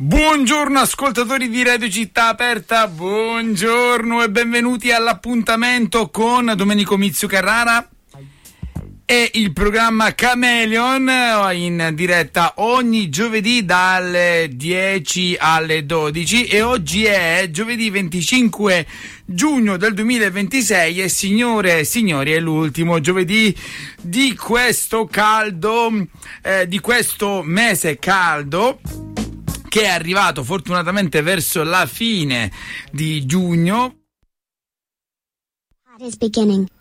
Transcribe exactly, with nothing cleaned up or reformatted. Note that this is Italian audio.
Buongiorno ascoltatori di Radio Città Aperta, buongiorno e benvenuti all'appuntamento con Domenico Mizio Carrara e il programma Chameleon in diretta ogni giovedì dalle dieci alle dodici e oggi è giovedì venticinque giugno del duemilaventisei e signore e signori è l'ultimo giovedì di questo caldo, eh, di questo mese caldo che è arrivato fortunatamente verso la fine di giugno. Is beginning.